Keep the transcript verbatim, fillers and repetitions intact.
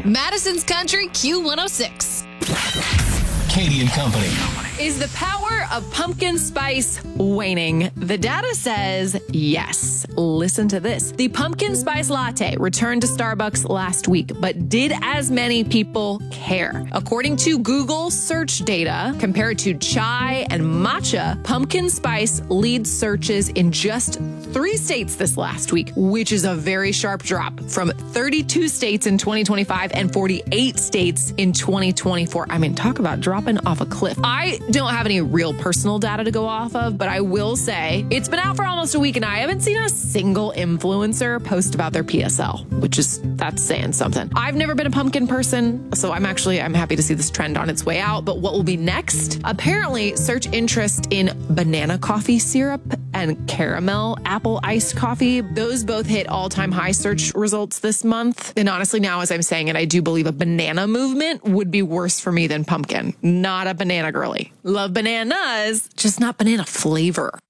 Madison's Country Q one oh six. Katie and Company. Is the power of pumpkin spice waning? The data says yes. Listen to this. The pumpkin spice latte returned to Starbucks last week, but did as many people care? According to Google search data, compared to chai and matcha, pumpkin spice leads searches in just three states this last week, which is a very sharp drop from thirty-two states in twenty twenty-five and forty-eight states in twenty twenty-four. I mean, talk about dropping off a cliff. I don't have any real personal data to go off of, but I will say it's been out for almost a week and I haven't seen a single influencer post about their P S L, which is, that's saying something. I've never been a pumpkin person, so I'm actually, I'm happy to see this trend on its way out, but what will be next? Apparently, search interest in banana coffee syrup and caramel apple iced coffee. Those both hit all-time high search results this month. And honestly, now as I'm saying it, I do believe a banana movement would be worse for me than pumpkin. Not a banana girly. Love bananas, just not banana flavor.